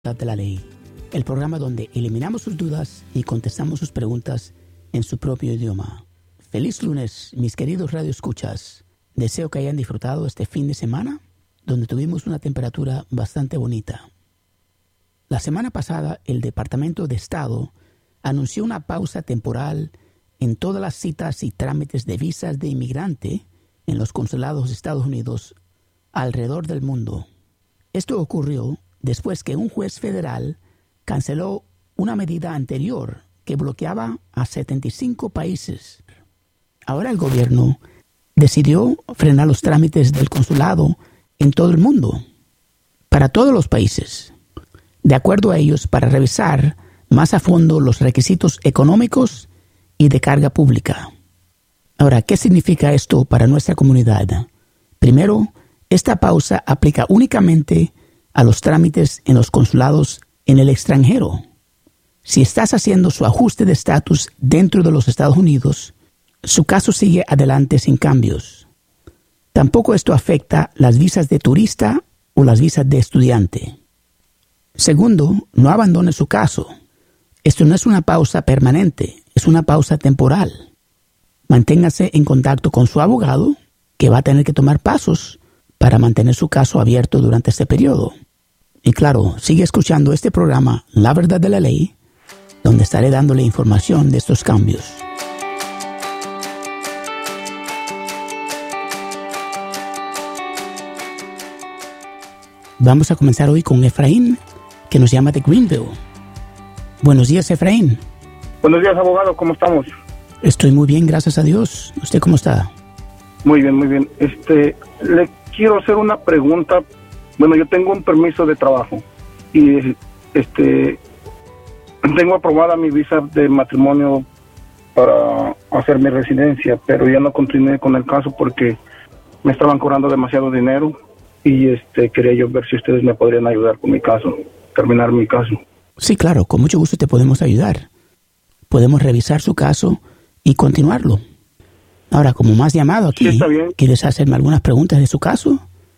de la Ley, el programa donde eliminamos sus dudas y contestamos sus preguntas en su propio idioma. Feliz lunes, mis queridos radioescuchas. Deseo que hayan disfrutado este fin de semana, donde tuvimos una temperatura bastante bonita. La semana pasada, el Departamento de Estado anunció una pausa temporal en todas las citas y trámites de visas de inmigrante en los consulados de Estados Unidos alrededor del mundo. Esto ocurrió después que un juez federal canceló una medida anterior que bloqueaba a 75 países. Ahora el gobierno decidió frenar los trámites del consulado en todo el mundo, para todos los países, de acuerdo a ellos, para revisar más a fondo los requisitos económicos y de carga pública. Ahora, ¿qué significa esto para nuestra comunidad? Primero, esta pausa aplica únicamente a los trámites en los consulados en el extranjero. Si estás haciendo su ajuste de estatus dentro de los Estados Unidos, su caso sigue adelante sin cambios. Tampoco esto afecta las visas de turista o las visas de estudiante. Segundo, no abandone su caso. Esto no es una pausa permanente, es una pausa temporal. Manténgase en contacto con su abogado, que va a tener que tomar pasos para mantener su caso abierto durante este periodo. Y claro, sigue escuchando este programa, La Verdad de la Ley, donde estaré dándole información de estos cambios. Vamos a comenzar hoy con Efraín, que nos llama de Greenville. Buenos días, Efraín. Buenos días, abogado, ¿cómo estamos? Estoy muy bien, gracias a Dios. ¿Usted cómo está? Muy bien, muy bien. Le quiero hacer una pregunta. Bueno, yo tengo un permiso de trabajo y tengo aprobada mi visa de matrimonio para hacer mi residencia, pero ya no continué con el caso porque me estaban cobrando demasiado dinero y quería yo ver si ustedes me podrían ayudar con mi caso, terminar mi caso. Sí, claro, con mucho gusto te podemos ayudar. Podemos revisar su caso y continuarlo. Ahora, como me has llamado aquí, sí, está bien. ¿Quieres hacerme algunas preguntas de su caso?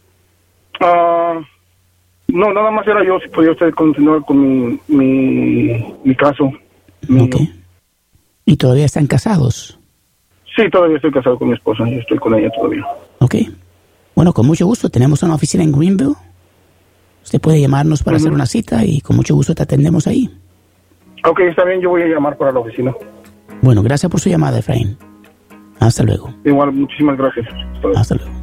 No, nada más era yo si podía usted continuar con mi caso. Ok. ¿Y todavía están casados? Sí, todavía estoy casado con mi esposa, yo estoy con ella todavía. Ok. Bueno, con mucho gusto. Tenemos una oficina en Greenville. Usted puede llamarnos para hacer una cita y con mucho gusto te atendemos ahí. Ok, está bien, yo voy a llamar para la oficina. Bueno, gracias por su llamada, Efraín. Hasta luego. Igual, muchísimas gracias. Hasta luego.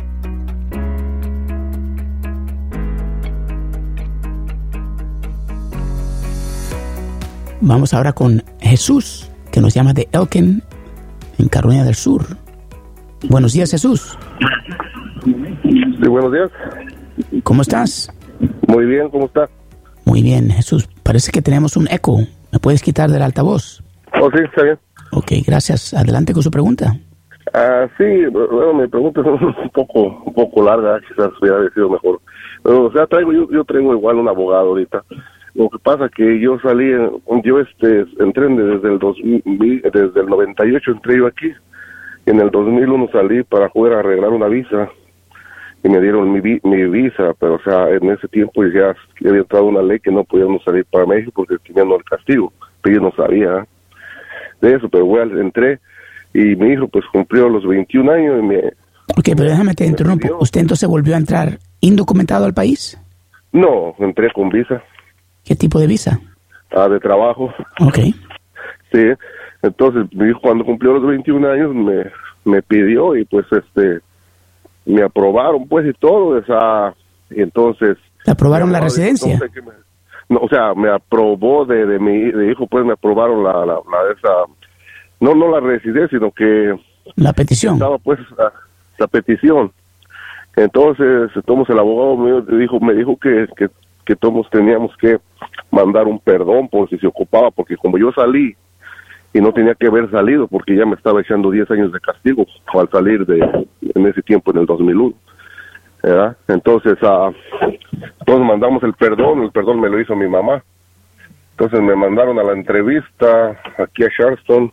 Vamos ahora con Jesús, que nos llama de Elkin, en Carolina del Sur. Buenos días, Jesús. Sí, buenos días. ¿Cómo estás? Muy bien, ¿cómo está? Muy bien, Jesús. Parece que tenemos un eco. ¿Me puedes quitar del altavoz? Oh, sí, está bien. Ok, gracias. Adelante con su pregunta. Sí, bueno, mi pregunta es un poco larga, quizás hubiera sido mejor. Pero, o sea, yo traigo igual un abogado ahorita. Lo que pasa que yo salí, entré desde el 98 entré yo aquí. En el 2001 salí para poder arreglar una visa y me dieron mi visa, pero o sea, en ese tiempo ya había entrado una ley que no podíamos salir para México porque tenían el castigo, pero yo no sabía de eso, pero igual entré y mi hijo pues cumplió los 21 años y me... Ok, pero déjame te interrumpo. ¿Usted entonces volvió a entrar indocumentado al país? No, entré con visa. ¿Qué tipo de visa? De trabajo. Ok. Sí, entonces mi hijo cuando cumplió los 21 años me pidió y pues me aprobaron pues y todo, y entonces... ¿Le aprobaron la residencia? No, o sea, me aprobó de mi hijo, pues me aprobaron no la residencia, sino que... La petición. Estaba pues la petición. Entonces, el abogado me dijo que todos teníamos que mandar un perdón por si se ocupaba, porque como yo salí y no tenía que haber salido, porque ya me estaba echando 10 años de castigo al salir en ese tiempo, en el 2001. ¿Verdad? Entonces, todos mandamos el perdón me lo hizo mi mamá. Entonces me mandaron a la entrevista aquí a Charleston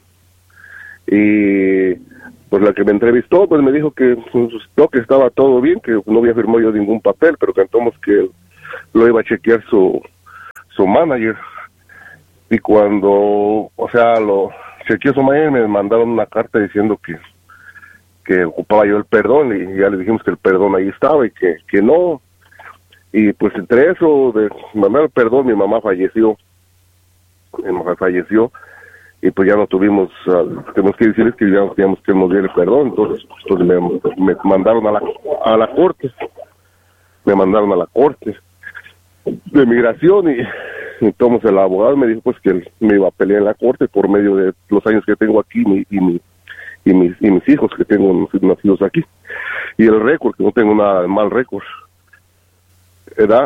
y pues la que me entrevistó pues me dijo que que estaba todo bien, que no había firmado yo ningún papel, pero que entonces que lo iba a chequear su su manager. Y cuando, o sea, lo chequeó su manager, me mandaron una carta diciendo que ocupaba yo el perdón, y ya le dijimos que el perdón ahí estaba y que no. Y pues entre eso de mandar el perdón, mi mamá falleció. Y pues ya no tuvimos, tenemos que decirles que ya no teníamos que nos diera el perdón. Entonces me mandaron a la corte. Me mandaron a la corte de migración, y entonces el abogado me dijo pues que él me iba a pelear en la corte por medio de los años que tengo aquí y mis hijos que tengo nacidos aquí, y el récord, que no tengo nada de mal récord, ¿verdad?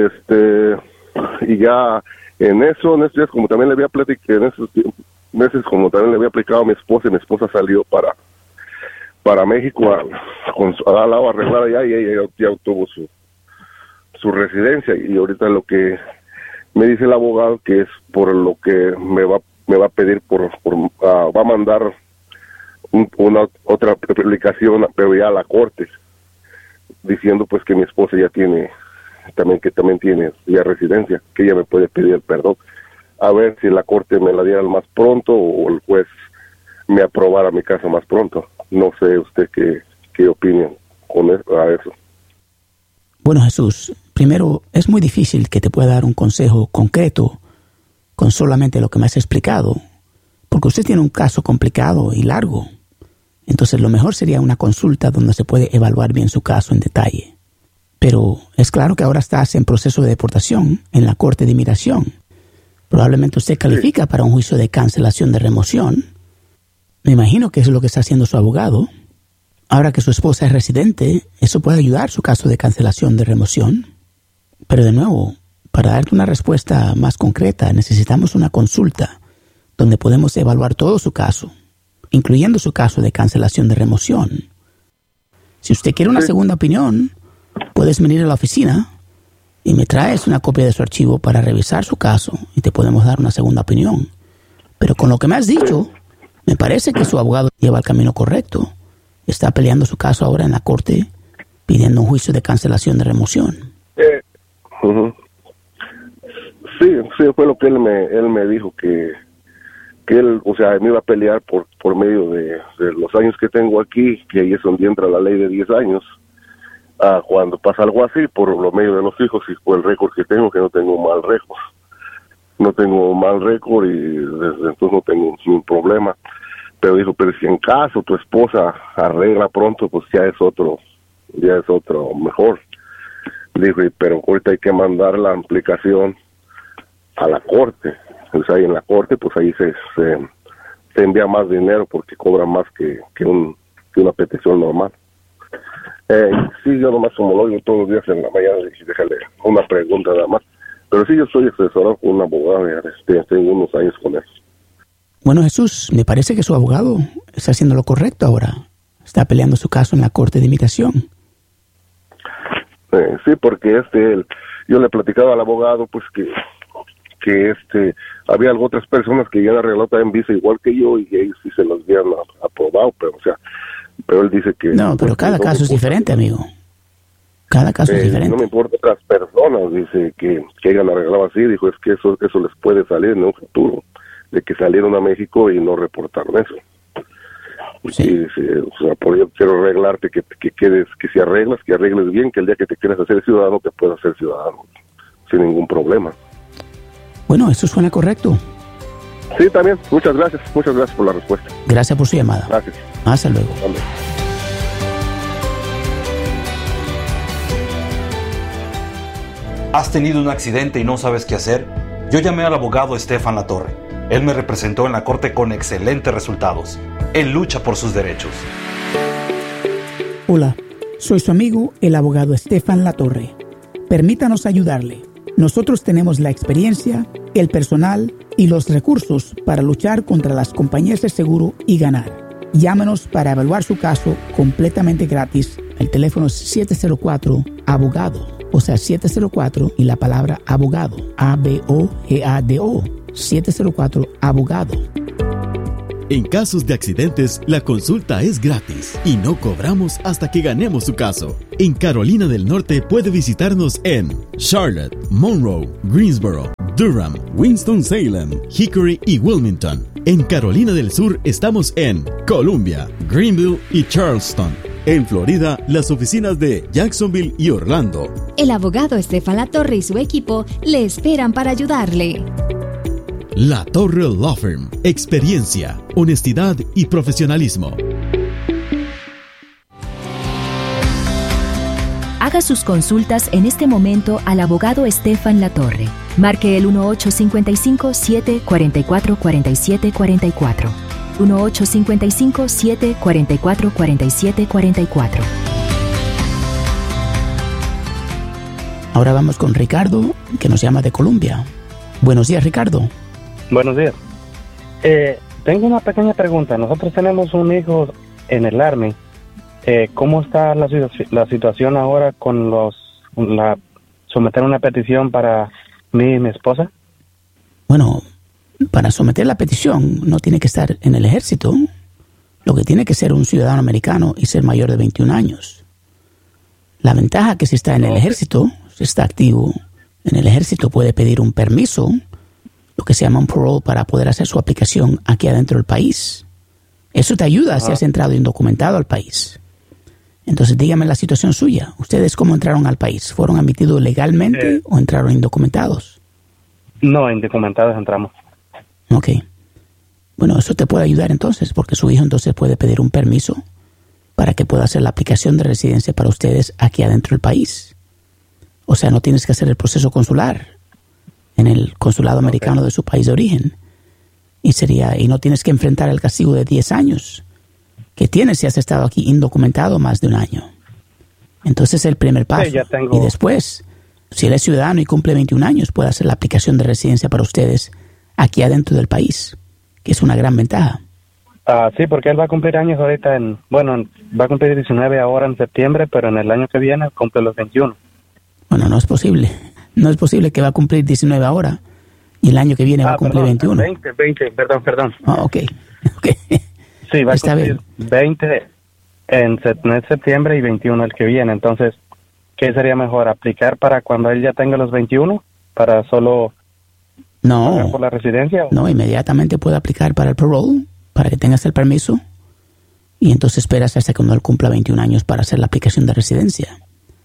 Y ya en estos días, como también le había platicado, en esos meses, como también le había aplicado a mi esposa, y mi esposa salió para México a arreglar allá, y ella ya obtuvo su residencia. Y ahorita lo que me dice el abogado, que es por lo que me va a pedir va a mandar otra aplicación, pero ya a la corte, diciendo pues que mi esposa ya tiene también tiene ya residencia, que ella me puede pedir el perdón, a ver si la corte me la diera más pronto o el juez me aprobara mi caso más pronto. No sé usted qué opinión con eso. Bueno, Jesús, primero, es muy difícil que te pueda dar un consejo concreto con solamente lo que me has explicado, porque usted tiene un caso complicado y largo. Entonces, lo mejor sería una consulta donde se puede evaluar bien su caso en detalle. Pero es claro que ahora estás en proceso de deportación en la Corte de Inmigración. Probablemente usted califica para un juicio de cancelación de remoción. Me imagino que eso es lo que está haciendo su abogado. Ahora que su esposa es residente, eso puede ayudar su caso de cancelación de remoción. Pero de nuevo, para darte una respuesta más concreta, necesitamos una consulta donde podemos evaluar todo su caso, incluyendo su caso de cancelación de remoción. Si usted quiere una segunda opinión, puedes venir a la oficina y me traes una copia de su archivo para revisar su caso y te podemos dar una segunda opinión. Pero con lo que me has dicho, me parece que su abogado lleva el camino correcto. Está peleando su caso ahora en la corte, pidiendo un juicio de cancelación de remoción. Sí, fue lo que él me dijo, que él, o sea, me iba a pelear por medio de los años que tengo aquí, que ahí es donde entra la ley de 10 años. Cuando pasa algo así, por lo medio de los hijos y por el récord que tengo, que no tengo mal récord. No tengo mal récord y desde entonces no tengo ningún problema. Pero dijo, pero si en caso tu esposa arregla pronto, pues ya es otro mejor. Dijo, pero ahorita hay que mandar la aplicación a la corte. Pues ahí en la corte, pues ahí se envía más dinero porque cobra más que una petición normal. Sí, yo nomás como lo digo todos los días en la mañana, déjale una pregunta nada más. Pero sí, yo soy asesorado con un abogado, tengo unos años con él. Bueno, Jesús, me parece que su abogado está haciendo lo correcto ahora. Está peleando su caso en la Corte de Inmigración. Sí, porque yo le platicaba al abogado pues que había otras personas que ya han arreglado también visa igual que yo y ellos sí se los habían aprobado, pero él dice que... No, pero cada caso es diferente, amigo. Cada caso es diferente. No me importa las personas, dice, que hayan arreglado así, dijo, es que eso les puede salir en un futuro, de que salieron a México y no reportaron eso. Sí. Y dice, o sea, por ello quiero arreglarte, que si arregles bien, que el día que te quieras hacer ciudadano, te puedas hacer ciudadano, sin ningún problema. Bueno, eso suena correcto. Sí, también. Muchas gracias por la respuesta. Gracias por su llamada. Gracias. Hasta luego. Vale. ¿Has tenido un accidente y no sabes qué hacer? Yo llamé al abogado Estefan Latorre. Él me representó en la corte con excelentes resultados. Él lucha por sus derechos. Hola, soy su amigo, el abogado Estefan Latorre. Permítanos ayudarle. Nosotros tenemos la experiencia, el personal y los recursos para luchar contra las compañías de seguro y ganar. Llámenos para evaluar su caso completamente gratis. El teléfono es 704-ABOGADO. O sea, 704 y la palabra abogado. ABOGADO. 704-ABOGADO. En casos de accidentes, la consulta es gratis y no cobramos hasta que ganemos su caso. En Carolina del Norte puede visitarnos en Charlotte, Monroe, Greensboro, Durham, Winston-Salem, Hickory y Wilmington. En Carolina del Sur estamos en Columbia, Greenville y Charleston. En Florida, las oficinas de Jacksonville y Orlando. El abogado Estefan Latorre y su equipo le esperan para ayudarle. La Torre Law Firm. Experiencia, honestidad y profesionalismo. Haga sus consultas en este momento al abogado Estefan Latorre. Marque el 1-855-744-4744. 1-855-744-4744. Ahora vamos con Ricardo, que nos llama de Colombia. Buenos días, Ricardo. Buenos días. Tengo una pequeña pregunta. Nosotros tenemos un hijo en el Army. ¿Cómo está la situación ahora con someter una petición para mí y mi esposa? Bueno, para someter la petición no tiene que estar en el ejército. Lo que tiene que ser un ciudadano americano y ser mayor de 21 años. La ventaja que si está en el ejército, si está activo en el ejército, puede pedir un permiso, lo que se llama un parole, para poder hacer su aplicación aquí adentro del país. Eso te ayuda si has entrado indocumentado al país. Entonces, dígame la situación suya. ¿Ustedes cómo entraron al país? ¿Fueron admitidos legalmente o entraron indocumentados? No, indocumentados entramos. Ok. Bueno, eso te puede ayudar entonces, porque su hijo entonces puede pedir un permiso para que pueda hacer la aplicación de residencia para ustedes aquí adentro del país. O sea, no tienes que hacer el proceso consular en el consulado americano de su país de origen. Y no tienes que enfrentar el castigo de 10 años. Que tienes si has estado aquí indocumentado más de un año. Entonces el primer paso. Sí, y después, si él es ciudadano y cumple 21 años, puede hacer la aplicación de residencia para ustedes aquí adentro del país, que es una gran ventaja. Sí, porque él va a cumplir años ahorita va a cumplir 19 ahora en septiembre, pero en el año que viene cumple los 21. Bueno, no es posible. No es posible que va a cumplir 19 ahora y el año que viene va a cumplir 21. 20, perdón. Ok. Sí, va a cumplir 20 en septiembre y 21 el que viene. Entonces, ¿qué sería mejor? ¿Aplicar para cuando él ya tenga los 21? ¿Para solo pagar por la residencia? No, inmediatamente puede aplicar para el parole, para que tengas el permiso. Y entonces esperas hasta cuando él cumpla 21 años para hacer la aplicación de residencia.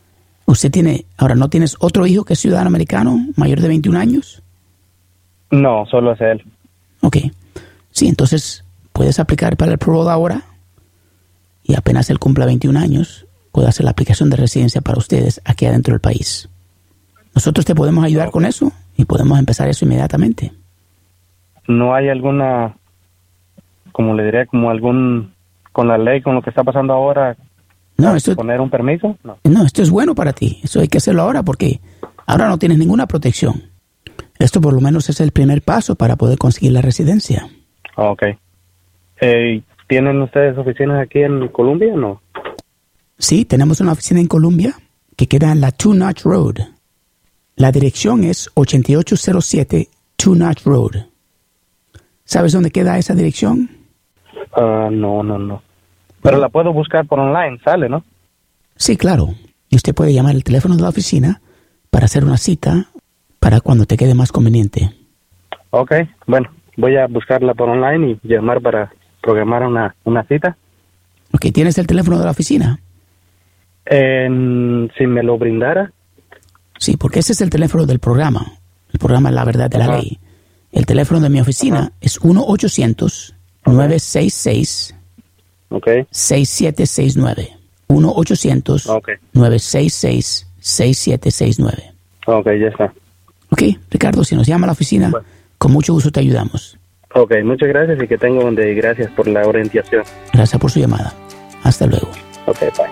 Ahora, ¿no tienes otro hijo que es ciudadano americano, mayor de 21 años? No, solo es él. Ok. Sí, entonces puedes aplicar para el parole ahora y apenas él cumpla 21 años, puede hacer la aplicación de residencia para ustedes aquí adentro del país. Nosotros te podemos ayudar con eso y podemos empezar eso inmediatamente. ¿No hay alguna, como le diría, con la ley, con lo que está pasando ahora, poner un permiso? No, esto es bueno para ti. Eso hay que hacerlo ahora porque ahora no tienes ninguna protección. Esto por lo menos es el primer paso para poder conseguir la residencia. Ok. ¿Tienen ustedes oficinas aquí en Columbia o no? Sí, tenemos una oficina en Columbia que queda en la Two Notch Road. La dirección es 8807 Two Notch Road. ¿Sabes dónde queda esa dirección? No. Pero la puedo buscar por online, sale, ¿no? Sí, claro. Y usted puede llamar el teléfono de la oficina para hacer una cita para cuando te quede más conveniente. Ok, bueno, voy a buscarla por online y llamar para programar una cita. Ok, ¿tienes el teléfono de la oficina? Si me lo brindara. Sí, porque ese es el teléfono del programa. El programa La Verdad de la Ley. El teléfono de mi oficina es 1-800-966-6769. 1-800-966-6769. Ok, ya está. Ok, Ricardo, si nos llama a la oficina, con mucho gusto te ayudamos. Ok, muchas gracias y que tenga un día y gracias por la orientación. Gracias por su llamada. Hasta luego. Ok, bye.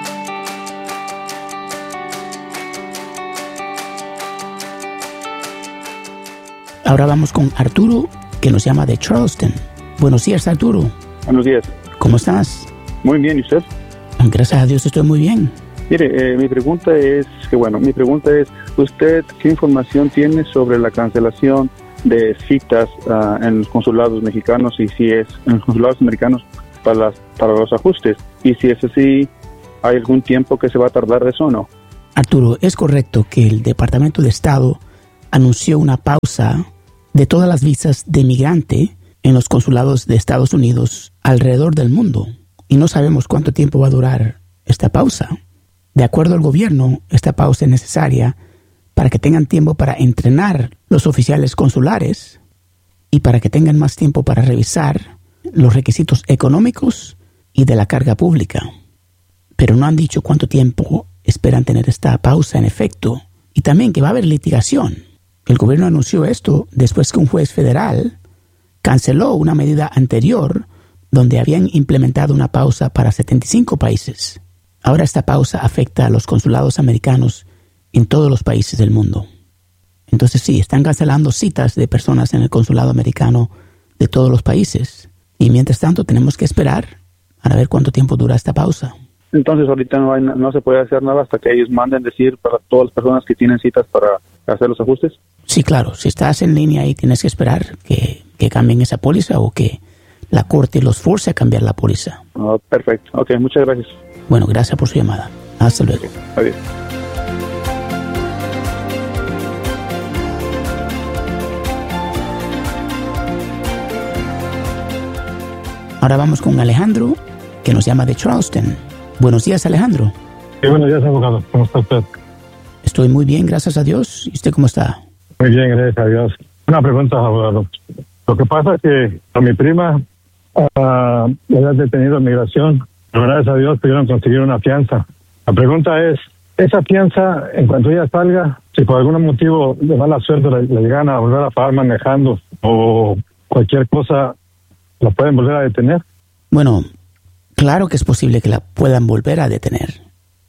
Ahora vamos con Arturo, que nos llama de Charleston. Buenos días, Arturo. Buenos días. ¿Cómo estás? Muy bien, ¿y usted? Gracias a Dios estoy muy bien. Mire, mi pregunta es, ¿usted qué información tiene sobre la cancelación de citas en los consulados mexicanos y si es en los consulados americanos para los ajustes? Y si es así, ¿hay algún tiempo que se va a tardar eso o no? Arturo, es correcto que el Departamento de Estado anunció una pausa pausa de todas las visas de migrante en los consulados de Estados Unidos alrededor del mundo. Y no sabemos cuánto tiempo va a durar esta pausa. De acuerdo al gobierno, esta pausa es necesaria para que tengan tiempo para entrenar los oficiales consulares y para que tengan más tiempo para revisar los requisitos económicos y de la carga pública. Pero no han dicho cuánto tiempo esperan tener esta pausa en efecto, y también que va a haber litigación. El gobierno anunció esto después que un juez federal canceló una medida anterior donde habían implementado una pausa para 75 países. Ahora esta pausa afecta a los consulados americanos en todos los países del mundo. Entonces sí, están cancelando citas de personas en el consulado americano de todos los países. Y mientras tanto tenemos que esperar para ver cuánto tiempo dura esta pausa. Entonces ahorita no se puede hacer nada hasta que ellos manden decir para todas las personas que tienen citas para hacer los ajustes. Sí, claro. Si estás en línea ahí tienes que esperar que cambien esa póliza o que la corte los force a cambiar la póliza. Oh, perfecto. Ok, muchas gracias. Bueno, gracias por su llamada. Hasta luego. Adiós. Ahora vamos con Alejandro, que nos llama de Charleston. Buenos días, Alejandro. Sí, buenos días, abogado. ¿Cómo está usted? Estoy muy bien, gracias a Dios. ¿Y usted cómo está? Muy bien, gracias a Dios. Una pregunta, abogado. Lo que pasa es que a mi prima le han detenido en migración, pero gracias a Dios pudieron conseguir una fianza. La pregunta es, esa fianza, en cuanto ella salga, si por algún motivo de mala suerte le llegan a volver a pagar manejando o cualquier cosa, ¿la pueden volver a detener? Bueno, claro que es posible que la puedan volver a detener.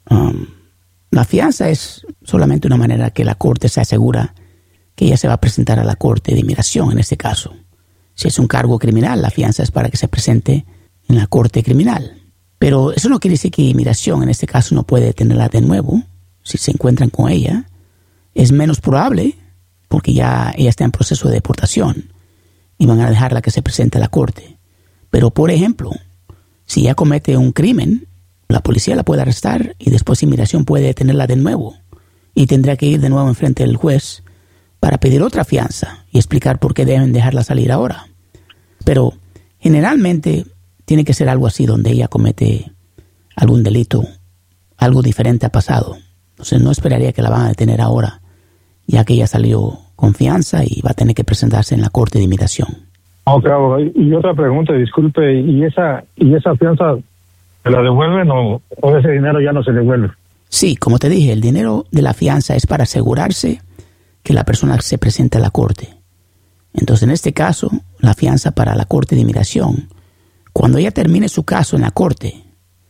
La fianza es solamente una manera que la corte se asegura que ella se va a presentar a la corte de inmigración en este caso. Si es un cargo criminal, la fianza es para que se presente en la corte criminal. Pero eso no quiere decir que inmigración en este caso no puede detenerla de nuevo. Si se encuentran con ella, es menos probable porque ya ella está en proceso de deportación y van a dejarla que se presente a la corte. Pero, por ejemplo, si ella comete un crimen, la policía la puede arrestar y después inmigración puede detenerla de nuevo y tendrá que ir de nuevo enfrente del juez para pedir otra fianza y explicar por qué deben dejarla salir ahora. Pero generalmente tiene que ser algo así donde ella comete algún delito, algo diferente ha pasado. Entonces no esperaría que la van a detener ahora, ya que ella salió con fianza y va a tener que presentarse en la corte de inmigración. Ok, abogado. Y otra pregunta, disculpe, ¿y esa fianza se la devuelven o ese dinero ya no se devuelve? Sí, como te dije, el dinero de la fianza es para asegurarse que la persona se presente a la corte. Entonces, en este caso, la fianza para la corte de inmigración, cuando ella termine su caso en la corte,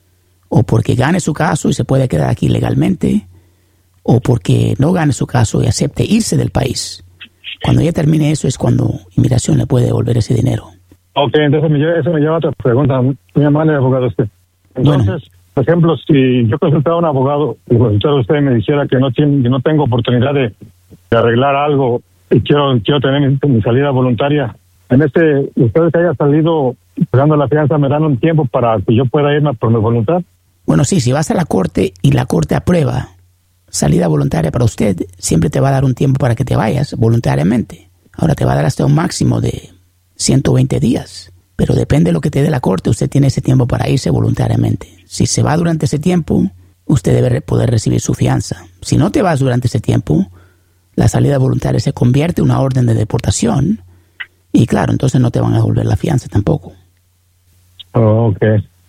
o porque gane su caso y se puede quedar aquí legalmente, o porque no gane su caso y acepte irse del país, cuando ella termine eso es cuando inmigración le puede devolver ese dinero. Ok, entonces eso me lleva a otra pregunta. Muy amable, abogado usted. Entonces, bueno, por ejemplo, si yo consultara a un abogado y usted me dijera que no tengo oportunidad de arreglar algo y quiero tener mi salida voluntaria, ustedes que haya salido pagando la fianza, ¿me dan un tiempo para que yo pueda irme por mi voluntad? Bueno, sí, si vas a la corte y la corte aprueba salida voluntaria para usted, siempre te va a dar un tiempo para que te vayas voluntariamente. Ahora te va a dar hasta un máximo de 120 días, pero depende de lo que te dé la corte, usted tiene ese tiempo para irse voluntariamente. Si se va durante ese tiempo, usted debe poder recibir su fianza. Si no te vas durante ese tiempo, la salida voluntaria se convierte en una orden de deportación y claro, entonces no te van a devolver la fianza tampoco. Ok.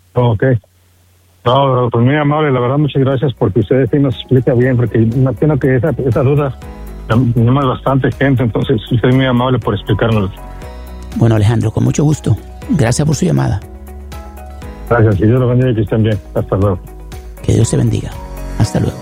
No, pues muy amable, la verdad, muchas gracias porque usted sí nos explica bien, porque imagino que esa duda tenemos bastante gente, entonces usted es muy amable por explicárnoslo. Bueno, Alejandro, con mucho gusto. Gracias por su llamada. Gracias, y Dios lo bendiga y que estén bien. Hasta luego. Que Dios te bendiga. Hasta luego.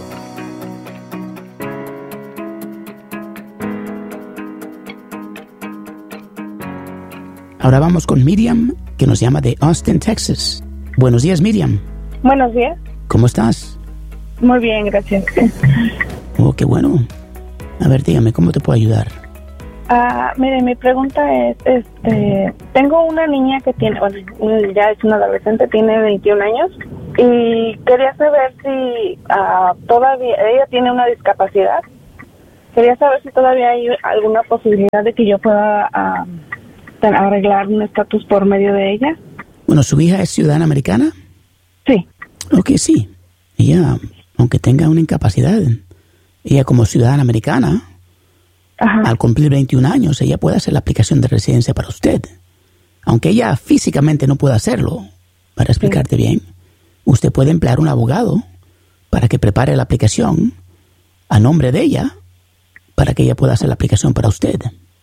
Ahora vamos con Miriam, que nos llama de Austin, Texas. Buenos días, Miriam. Buenos días. ¿Cómo estás? Muy bien, gracias. Oh, qué bueno. A ver, dígame, ¿cómo te puedo ayudar? Mire, mi pregunta es, tengo una niña que tiene, bueno, ya es una adolescente, tiene 21 años, y quería saber si todavía ella tiene una discapacidad Quería saber si todavía hay alguna posibilidad de que yo pueda arreglar un estatus por medio de ella. Bueno, ¿su hija es ciudadana americana? Sí. Ok, sí. Ella, aunque tenga una incapacidad, ella como ciudadana americana, al cumplir 21 años, ella puede hacer la aplicación de residencia para usted. Aunque ella físicamente no pueda hacerlo, para explicarte bien, usted puede emplear un abogado para que prepare la aplicación a nombre de ella, para que ella pueda hacer la aplicación para usted.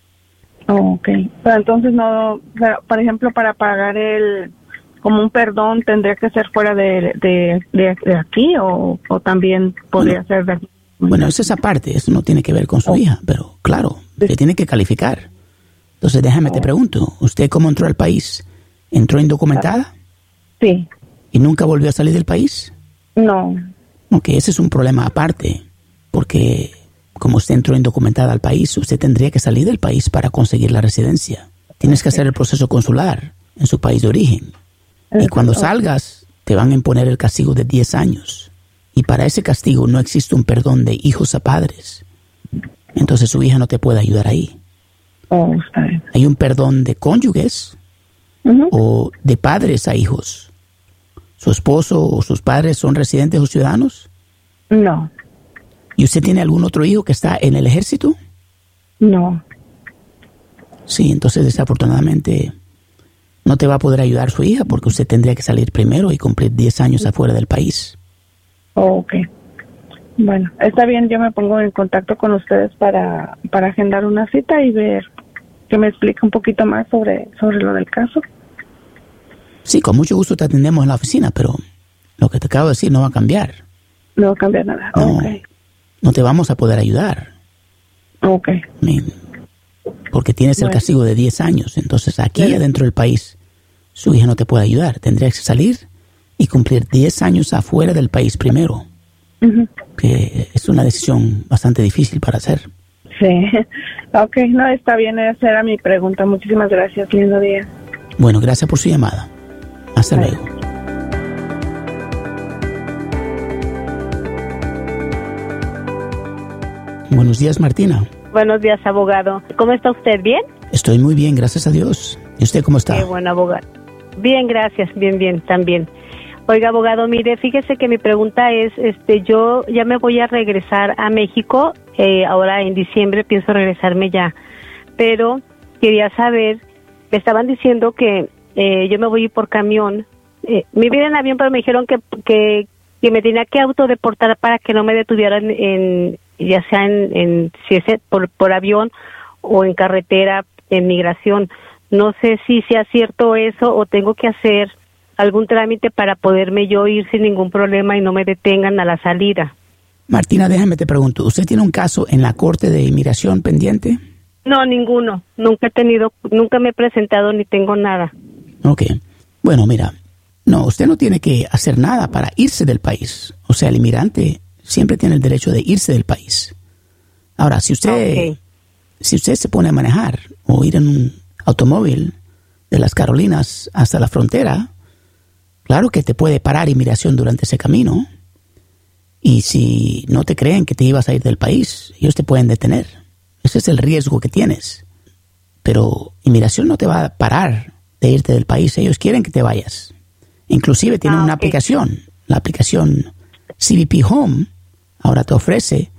Ok. Pero entonces no, por ejemplo, para pagar como un perdón, ¿tendría que ser fuera de aquí o también podría ser de aquí? Bueno, eso es aparte, eso no tiene que ver con su hija, pero claro, le tiene que calificar. Entonces déjame te pregunto, ¿usted cómo entró al país? ¿Entró indocumentada? Sí. ¿Y nunca volvió a salir del país? No. Ok, ese es un problema aparte, porque como usted entró indocumentada al país, usted tendría que salir del país para conseguir la residencia. Tienes que hacer el proceso consular en su país de origen. Y cuando salgas, te van a imponer el castigo de 10 años. Y para ese castigo no existe un perdón de hijos a padres. Entonces su hija no te puede ayudar ahí. Está bien. Hay un perdón de cónyuges o de padres a hijos. ¿Su esposo o sus padres son residentes o ciudadanos? No. ¿Y usted tiene algún otro hijo que está en el ejército? No. Sí, entonces desafortunadamente no te va a poder ayudar su hija porque usted tendría que salir primero y cumplir 10 años afuera del país. Ok. Bueno, está bien, yo me pongo en contacto con ustedes para agendar una cita y ver que me explique un poquito más sobre lo del caso. Sí, con mucho gusto te atendemos en la oficina, pero lo que te acabo de decir no va a cambiar. No va a cambiar nada. No, Okay. No te vamos a poder ayudar. Ok. Porque tienes el castigo de 10 años. Entonces aquí adentro del país su hija no te puede ayudar. Tendrías que salir y cumplir 10 años afuera del país primero. Que es una decisión bastante difícil para hacer. Sí. Ok, no, está bien. Esa era mi pregunta. Muchísimas gracias. Lindo día. Bueno, gracias por su llamada. Hasta luego. Buenos días, Martina. Buenos días, abogado. ¿Cómo está usted? ¿Bien? Estoy muy bien, gracias a Dios. ¿Y usted cómo está? Qué bueno, abogado. Bien, gracias. Bien, también. Oiga, abogado, mire, fíjese que mi pregunta es, yo ya me voy a regresar a México, ahora en diciembre pienso regresarme ya, pero quería saber, me estaban diciendo que yo me voy a ir por camión, me iba en avión, pero me dijeron que me tenía que autodeportar para que no me detuvieran ya sea si es por avión o en carretera, en migración. No sé si sea cierto eso o tengo que hacer algún trámite para poderme yo ir sin ningún problema y no me detengan a la salida. Martina, déjame te pregunto, ¿usted tiene un caso en la Corte de Inmigración pendiente? No, ninguno. Nunca me he presentado ni tengo nada. Ok. Bueno, mira, no, usted no tiene que hacer nada para irse del país. O sea, el inmigrante siempre tiene el derecho de irse del país. Ahora, si usted se pone a manejar o ir en un automóvil de las Carolinas hasta la frontera, claro que te puede parar inmigración durante ese camino. Y si no te creen que te ibas a ir del país, ellos te pueden detener. Ese es el riesgo que tienes. Pero inmigración no te va a parar de irte del país. Ellos quieren que te vayas. Inclusive tienen una aplicación. La aplicación CBP Home ahora te ofrece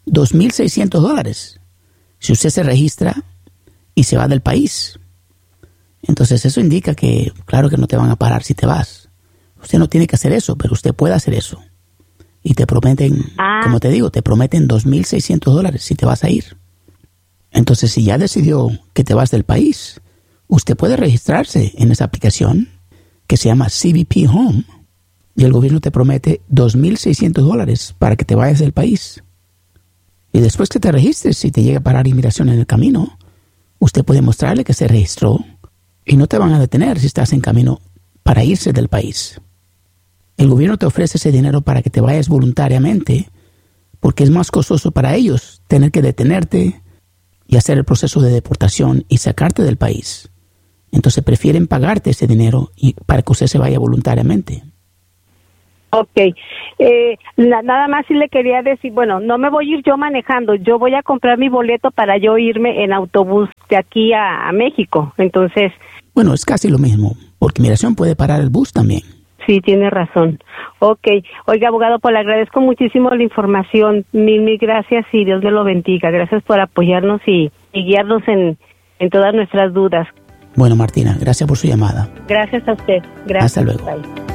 $2,600 si usted se registra y se va del país. Entonces eso indica que, claro que no te van a parar si te vas. Usted no tiene que hacer eso, pero usted puede hacer eso. Y te prometen, como te digo, te prometen $2,600 si te vas a ir. Entonces, si ya decidió que te vas del país, usted puede registrarse en esa aplicación que se llama CBP Home y el gobierno te promete $2,600 para que te vayas del país. Y después que te registres, si te llega a parar inmigración en el camino, usted puede mostrarle que se registró y no te van a detener si estás en camino para irse del país. El gobierno te ofrece ese dinero para que te vayas voluntariamente porque es más costoso para ellos tener que detenerte y hacer el proceso de deportación y sacarte del país. Entonces prefieren pagarte ese dinero para que usted se vaya voluntariamente. Ok, nada más si le quería decir, bueno, no me voy a ir yo manejando, yo voy a comprar mi boleto para yo irme en autobús de aquí a México, entonces... Bueno, es casi lo mismo, porque migración puede parar el bus también. Sí, tiene razón. Ok, oiga, abogado, pues le agradezco muchísimo la información, mil gracias y Dios me lo bendiga, gracias por apoyarnos y guiarnos en todas nuestras dudas. Bueno, Martina, gracias por su llamada. Gracias a usted, gracias. Hasta luego. Bye.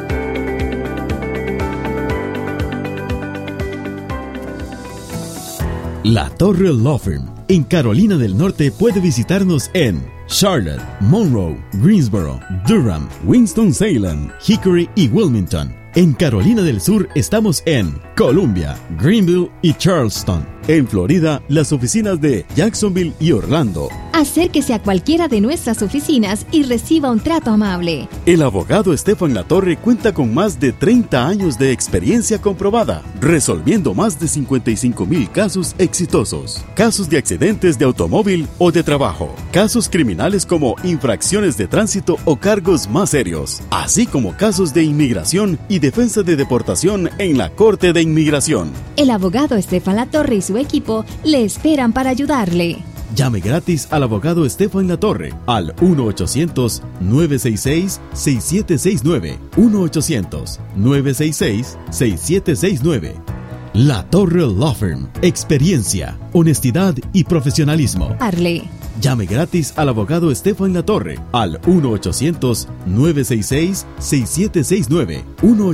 La Torre Law Firm en Carolina del Norte puede visitarnos en Charlotte, Monroe, Greensboro, Durham, Winston-Salem, Hickory y Wilmington. En Carolina del Sur estamos en Columbia, Greenville y Charleston. En Florida, las oficinas de Jacksonville y Orlando. Acérquese a cualquiera de nuestras oficinas y reciba un trato amable. El abogado Estefan Latorre cuenta con más de 30 años de experiencia comprobada, resolviendo más de 55,000 casos exitosos. Casos de accidentes de automóvil o de trabajo, casos criminales como infracciones de tránsito o cargos más serios, así como casos de inmigración y defensa de deportación en la Corte de Inmigración. El abogado Estefan Latorre y su equipo le esperan para ayudarle. Llame gratis al abogado Estefan Latorre al 1-800-966-6769. 1-800-966-6769. La Torre Law Firm. Experiencia, honestidad y profesionalismo. Llame gratis al abogado Estefan Latorre al 1-800-966-6769.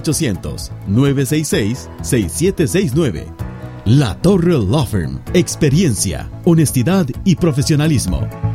1-800-966-6769. La Torre Law Firm. Experiencia, honestidad y profesionalismo.